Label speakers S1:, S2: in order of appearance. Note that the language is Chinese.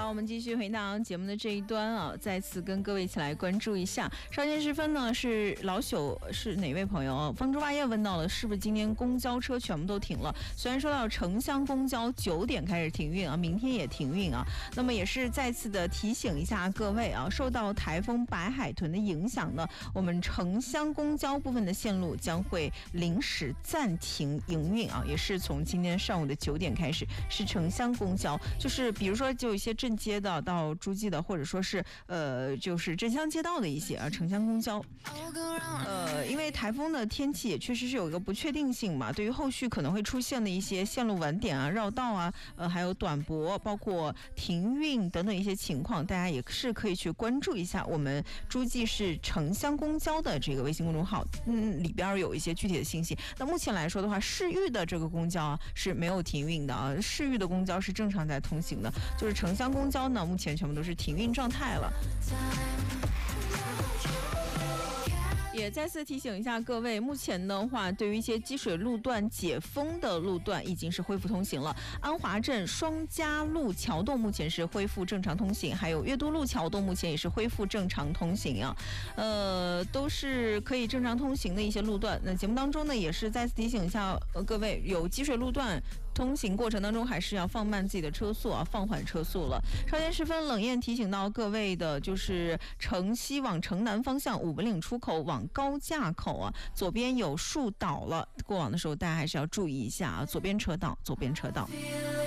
S1: 我们继续回到节目的这一端啊，再次跟各位一起来关注一下。稍前时分呢，是老朽是哪位朋友啊？方舟霸业问到了，是不是今天公交车全部都停了？虽然说到城乡公交9点开始停运啊，明天也停运啊。那么也是再次的提醒一下各位啊，受到台风白海豚的影响呢，我们城乡公交部分的线路将会临时暂停营运啊，也是从今天上午的9点开始，是城乡公交，就是比如说就一些镇街的到诸暨的，或者说是就是镇乡街道的一些城乡公交。因为台风的天气也确实是有一个不确定性嘛，对于后续可能会出现的一些线路晚点啊、绕道啊，还有短驳，包括停运等等一些情况，大家也是可以去关注一下我们诸暨市城乡公交的这个微信公众号，里边有一些具体的信息。那目前来说的话，市域的这个公交啊是没有停运的啊，市域的公交是正常在通行的，就是城乡公交呢，目前全部都是停运状态了。也再次提醒一下各位，目前的话，对于一些积水路段解封的路段已经是恢复通行了。安华镇双嘉路桥洞目前是恢复正常通行，还有阅都路桥洞目前也是恢复正常通行啊，都是可以正常通行的一些路段。那节目当中呢，也是再次提醒一下各位，有积水路段通行过程当中还是要放慢自己的车速啊，放缓车速了。稍前时分，冷燕提醒到各位的就是城西往城南方向五本岭出口往高架口啊，左边有树倒了，过往的时候大家还是要注意一下啊，左边车道。